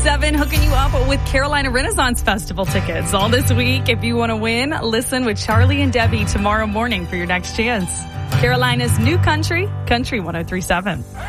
103.7 hooking you up with Carolina Renaissance Festival tickets all this week. If you want to win, listen with Charlie and Debbie tomorrow morning for your next chance. Carolina's new country, Country 103.7.